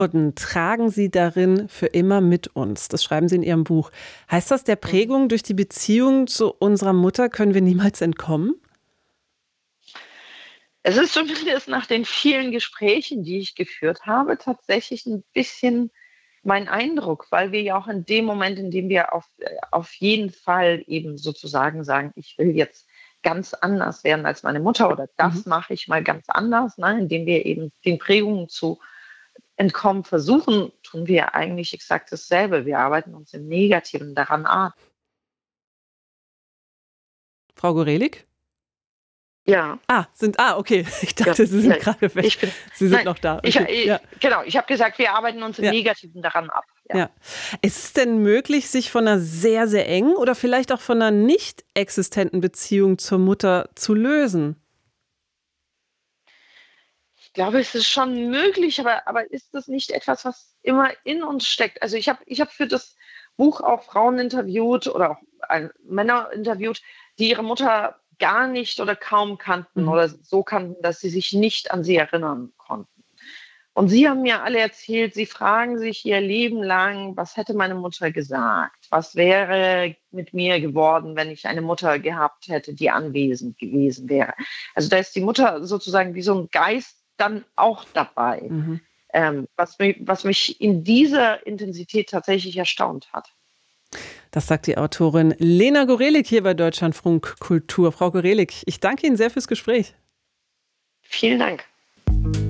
und tragen sie darin für immer mit uns. Das schreiben Sie in Ihrem Buch. Heißt das, der Prägung durch die Beziehung zu unserer Mutter können wir niemals entkommen? Es ist zumindest nach den vielen Gesprächen, die ich geführt habe, tatsächlich ein bisschen mein Eindruck, weil wir ja auch in dem Moment, in dem wir auf jeden Fall eben sozusagen sagen: „Ich will jetzt ganz anders werden als meine Mutter“ oder Mhm. „das mache ich mal ganz anders“, ne, indem wir eben den Prägungen zu entkommen versuchen, tun wir eigentlich exakt dasselbe. Wir arbeiten uns im Negativen daran ab. Frau Gorelik? Ja. Okay. Ich Ja, dachte, Sie ja, sind gerade weg. ich bin Sie sind nein, noch da. ich Okay. Ja, genau, ich habe gesagt, wir arbeiten uns im ja, Negativen daran ab, ja. ja. Ist es denn möglich, sich von einer sehr, sehr engen oder vielleicht auch von einer nicht existenten Beziehung zur Mutter zu lösen? Ich glaube, es ist schon möglich, aber ist das nicht etwas, was immer in uns steckt? Also, ich habe für das Buch auch Frauen interviewt oder auch, Männer interviewt, die ihre Mutter gar nicht oder kaum kannten Mhm. oder so kannten, dass sie sich nicht an sie erinnern konnten. Und sie haben mir alle erzählt, sie fragen sich ihr Leben lang: „Was hätte meine Mutter gesagt? Was wäre mit mir geworden, wenn ich eine Mutter gehabt hätte, die anwesend gewesen wäre?“ Also, da ist die Mutter sozusagen wie so 'n Geist dann auch dabei, Mhm. was mich in dieser Intensität tatsächlich erstaunt hat. Das sagt die Autorin Lena Gorelik hier bei Deutschlandfunk Kultur. Frau Gorelik, ich danke Ihnen sehr fürs Gespräch. Vielen Dank.